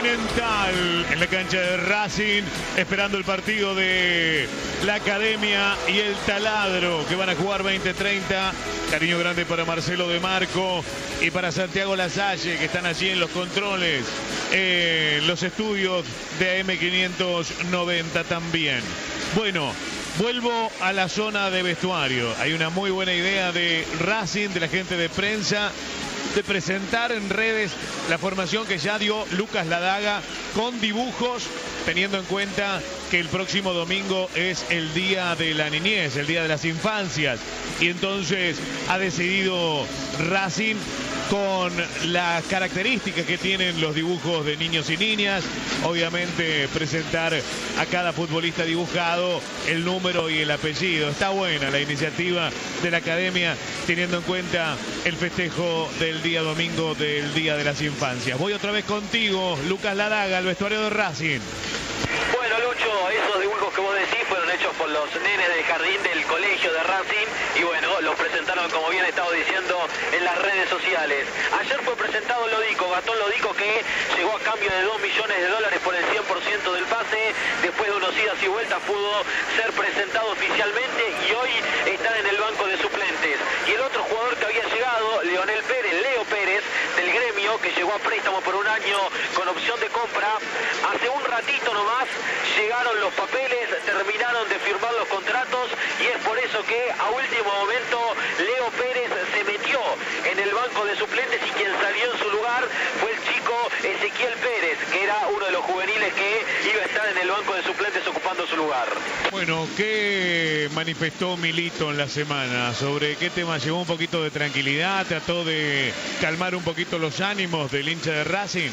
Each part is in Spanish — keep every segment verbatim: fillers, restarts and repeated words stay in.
Monumental, en la cancha de Racing, esperando el partido de la Academia y el Taladro, que van a jugar veinte treinta. Cariño grande para Marcelo de Marco y para Santiago Lasalle, que están allí en los controles, en los estudios de A M quinientos noventa también. Bueno, vuelvo a la zona de vestuario. Hay una muy buena idea de Racing, de la gente de prensa, de presentar en redes la formación que ya dio Lucas Ladaga con dibujos, teniendo en cuenta que el próximo domingo es el día de la niñez, el día de las infancias, y entonces ha decidido Racing, con las características que tienen los dibujos de niños y niñas, obviamente presentar a cada futbolista dibujado el número y el apellido. Está buena la iniciativa de la Academia, teniendo en cuenta el festejo del día domingo del Día de las Infancias. Voy otra vez contigo, Lucas Ladaga, al vestuario de Racing. Bueno, Lucho, esos dibujos que vos decís fueron hechos por los nenes del jardín del colegio de Racing y bueno, los presentaron, como bien he estado diciendo, en las redes sociales. Ayer fue presentado Lodico, Gastón Lodico, que llegó a cambio de dos millones de dólares por el cien por ciento del pase. Después de unos idas y vueltas pudo ser presentado oficialmente y hoy está en el banco de suplentes. Y el otro jugador que había llegado, Leonel Pérez, Leo Pérez, del Gremio, que llegó a préstamo por un año con opción de compra, hace un ratito nomás llegaron los papeles, terminaron de firmar los contratos y es por eso que a último momento Leo Pérez se metió en el banco de suplentes y quien salió en su lugar fue el chico Ezequiel Pérez, que era uno de los juveniles que iba a estar en el banco de suplentes ocupando su lugar. Bueno, ¿qué manifestó Milito en la semana? ¿Sobre qué tema? ¿Llevó un poquito de tranquilidad? ¿Trató de calmar un poquito los ánimos del hincha de Racing?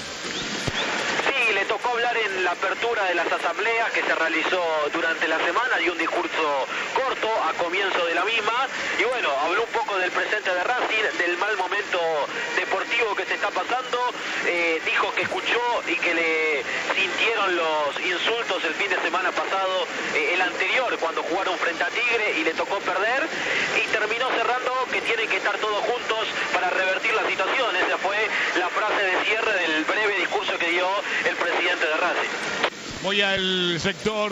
Le tocó hablar en la apertura de las asambleas que se realizó durante la semana, dio un discurso corto a comienzo de la misma y bueno, habló un poco del presente de Racing, del mal momento deportivo que se está pasando, eh, dijo que escuchó y que le sintieron los insultos el fin de semana pasado, eh, el anterior, cuando jugaron frente a Tigre y le tocó perder, y terminó cerrando que tienen que estar todos juntos para revertir la situación. Esa fue la frase de cierre del breve discurso que dio el presidente de Racing. Voy al sector